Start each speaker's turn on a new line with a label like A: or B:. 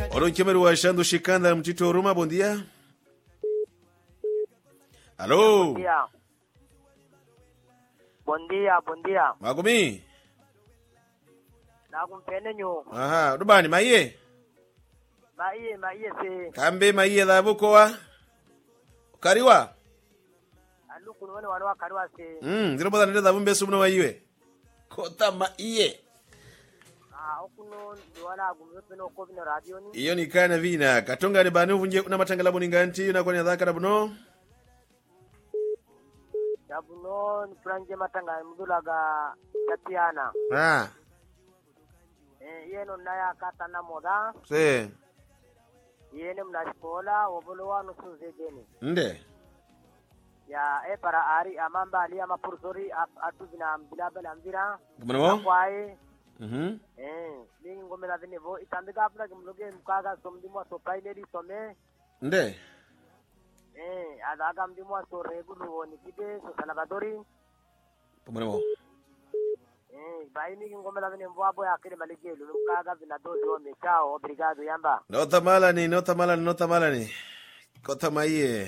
A: Olo nkemeru wa Shando Shikanda mtito Huruma, bom dia. Alô?
B: Bom dia. Bom dia, bom dia.
A: Magumi?
B: Nakumpene nyo.
A: Aha, dubani maiye?
B: Maiye se.
A: Kambe maiye la bukowa? Kariwa?
B: Alu kunwane wanwa kariwa se.
A: Zero bada nenda vumbe sumno maiwe. Kota maiye.
B: Okuno ndiwala gumepeno ko bino radio ni.
A: Iyo ni kana vina. Katonga ni banu vunje una matangala boninganti una kwani adhaka buno.
B: Dabuno ni franje matanga mudulaga Tatiana. Yeno naya katana moda.
A: Se.
B: Yene mnasikola obolowa no suzegeni.
A: Nde.
B: Ya para ari amamba ali amapursori atubina bilabela mvira.
A: Kumano?
B: Kwae.
A: Ningi
B: ngomela venevo itambika apna kimloge mkaga somdimwa so primary some.
A: Nde.
B: Adaga mdimwa so regulo ni kide so Salvadori.
A: Kumano?
B: Baini ngomela venevo abo ya kile maligelo mkaga vinadozo mechao obrigado yamba.
A: Nota malani. Kota maiye.